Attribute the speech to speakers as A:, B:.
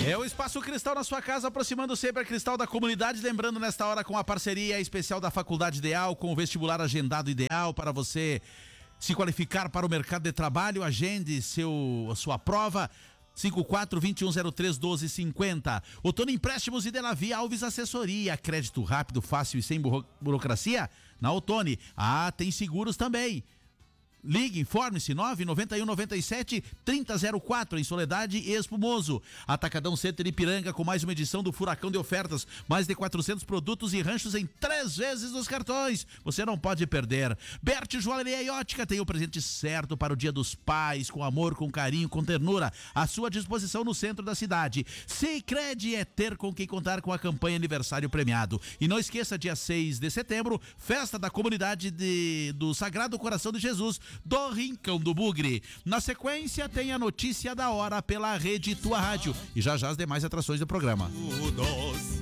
A: É o Espaço Cristal na sua casa, aproximando sempre a Cristal da comunidade. Lembrando nesta hora com a parceria especial da Faculdade Ideal, com o vestibular agendado ideal para você se qualificar para o mercado de trabalho. Agende a sua prova. 54-2103-1250. Outono Empréstimos e Delavi Alves Assessoria. Crédito rápido, fácil e sem burocracia na Outono. Tem seguros também. Ligue, informe-se, 99197-3004, em Soledade e Espumoso. Atacadão Center Ipiranga, com mais uma edição do Furacão de Ofertas. Mais de 400 produtos e ranchos em 3 vezes nos cartões. Você não pode perder. Berti Joalheria e Ótica tem o presente certo para o Dia dos Pais, com amor, com carinho, com ternura. À sua disposição no centro da cidade. Sicredi é ter com quem contar com a campanha Aniversário Premiado. E não esqueça, dia 6 de setembro, festa da comunidade do Sagrado Coração de Jesus, do Rincão do Bugre. Na sequência tem a notícia da hora pela Rede Tua Rádio e já as demais atrações do programa.